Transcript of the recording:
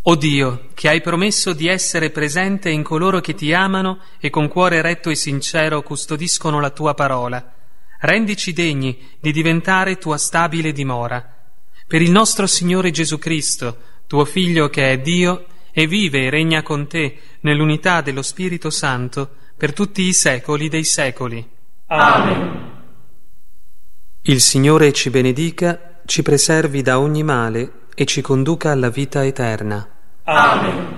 O Dio, che hai promesso di essere presente in coloro che ti amano e con cuore retto e sincero custodiscono la tua parola, rendici degni di diventare tua stabile dimora. Per il nostro Signore Gesù Cristo, tuo Figlio che è Dio e vive e regna con te nell'unità dello Spirito Santo per tutti i secoli dei secoli. Amen. Il Signore ci benedica, ci preservi da ogni male e ci conduca alla vita eterna. Amen.